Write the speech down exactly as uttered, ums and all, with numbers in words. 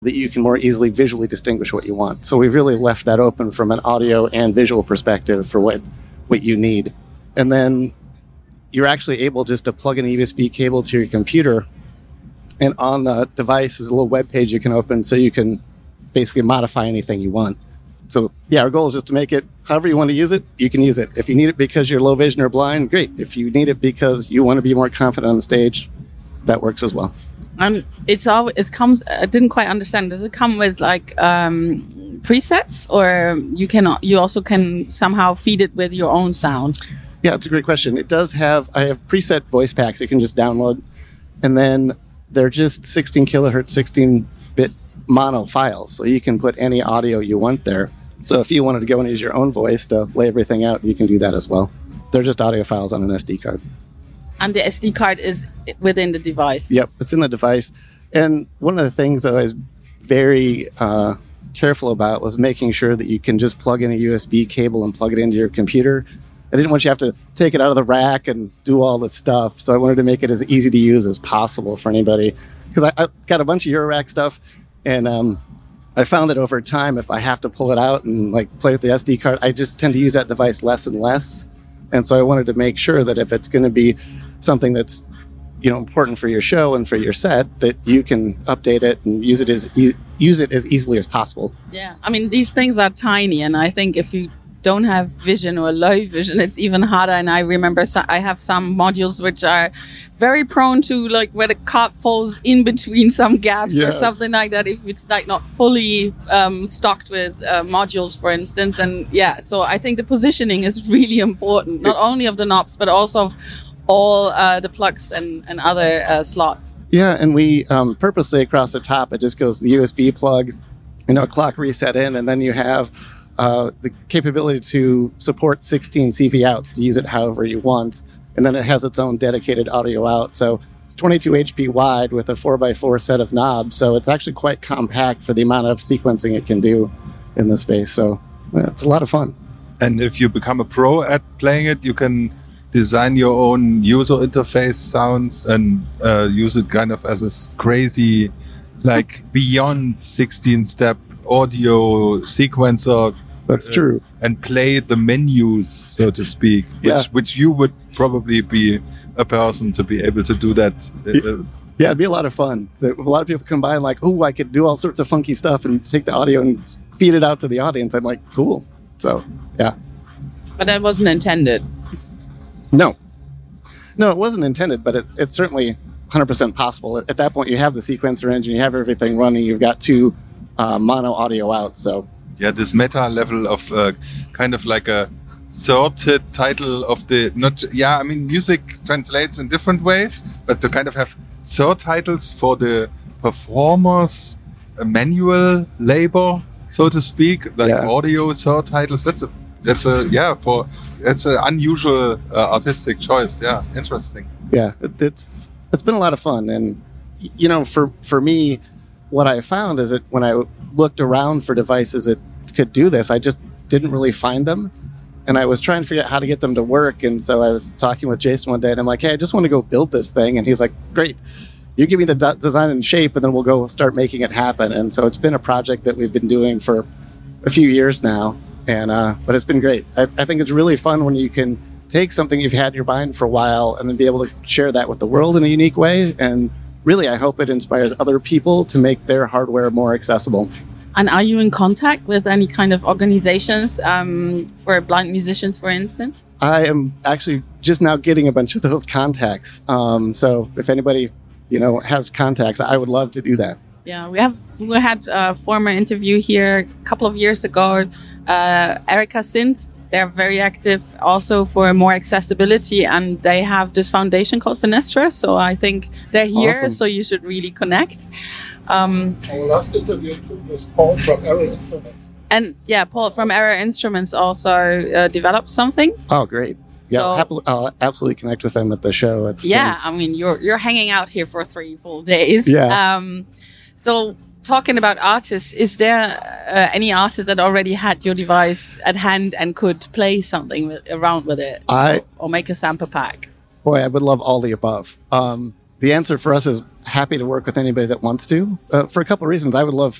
that you can more easily visually distinguish what you want. So we've really left that open from an audio and visual perspective for what, what you need. And then you're actually able just to plug in a U S B cable to your computer, and on the device is a little web page you can open so you can basically modify anything you want. So yeah, our goal is just to make it however you want to use it, you can use it. If you need it because you're low vision or blind, great. If you need it because you want to be more confident on the stage, that works as well. And it's all it comes. I didn't quite understand. Does it come with like um, presets, or you can you also can somehow feed it with your own sound? Yeah, it's a great question. It does have. I have preset voice packs you can just download, and then they're just sixteen kilohertz, sixteen bit mono files, so you can put any audio you want there. So if you wanted to go and use your own voice to lay everything out, you can do that as well. They're just audio files on an S D card. And the S D card is within the device. Yep, it's in the device. And one of the things that I was very uh, careful about was making sure that you can just plug in a U S B cable and plug it into your computer. I didn't want you to have to take it out of the rack and do all this stuff. So I wanted to make it as easy to use as possible for anybody. Because I, I got a bunch of Eurorack stuff, and um, I found that over time, if I have to pull it out and like play with the S D card, I just tend to use that device less and less. And so I wanted to make sure that if it's going to be something that's, you know, important for your show and for your set, that you can update it and use it as e- use it as easily as possible. Yeah, I mean, these things are tiny, and I think if you don't have vision or low vision, it's even harder. And I remember so- I have some modules which are very prone to like where the card falls in between some gaps yes. or something like that, if it's like not fully um, stocked with uh, modules, for instance. And yeah, so I think the positioning is really important, not only of the knobs, but also all uh, the plugs and, and other uh, slots. Yeah, and we um, purposely across the top, it just goes the U S B plug, you know, clock reset in, and then you have uh, the capability to support sixteen C V outs to use it however you want. And then it has its own dedicated audio out. So it's twenty-two H P wide with a four by four set of knobs. So it's actually quite compact for the amount of sequencing it can do in the space. So yeah, it's a lot of fun. And if you become a pro at playing it, you can design your own user interface sounds and uh, use it kind of as a crazy, like beyond sixteen step audio sequencer. That's uh, true. And play the menus, so to speak, which, yeah. which you would probably be a person to be able to do that. Yeah, it'd be a lot of fun. So a lot of people come by and like, oh, I could do all sorts of funky stuff and take the audio and feed it out to the audience. I'm like, cool. So, yeah. But that wasn't intended. No. No, it wasn't intended, but it's it's certainly one hundred percent possible. At that point, you have the sequencer engine, you have everything running, you've got two uh, mono audio out, so... Yeah, this meta level of uh, kind of like a sorted title of the... not. Yeah, I mean, music translates in different ways, but to kind of have third titles for the performers' uh, manual labor, so to speak, like yeah. audio third titles, that's a... That's a yeah for that's an unusual uh, artistic choice. Yeah, interesting. Yeah, it, it's it's been a lot of fun, and you know, for for me, what I found is that when I looked around for devices that could do this, I just didn't really find them, and I was trying to figure out how to get them to work. And so I was talking with Jason one day, and I'm like, "Hey, I just want to go build this thing," and he's like, "Great, you give me the d- design and shape, and then we'll go start making it happen." And so it's been a project that we've been doing for a few years now. And uh, but it's been great. I, I think it's really fun when you can take something you've had in your mind for a while and then be able to share that with the world in a unique way. And really, I hope it inspires other people to make their hardware more accessible. And are you in contact with any kind of organizations um, for blind musicians, for instance? I am actually just now getting a bunch of those contacts. Um, so if anybody, you know, has contacts, I would love to do that. Yeah, we have we had a former interview here a couple of years ago. Uh, Erica Synth, they're very active also for more accessibility, and they have this foundation called Fenestra. So I think they're here, awesome. So you should really connect. Um, Our last interview was Paul from Error Instruments. And yeah, Paul from Error Instruments also uh, developed something. Oh, great. Yeah, so, happily, I'll absolutely connect with them at the show. It's yeah, been... I mean, you're you're hanging out here for three full days. Yeah. Um, so talking about artists, is there uh, any artist that already had your device at hand and could play something with, around with it? I or, or make a sample pack? Boy, I would love all the above. Um, the answer for us is happy to work with anybody that wants to, uh, for a couple of reasons. I would love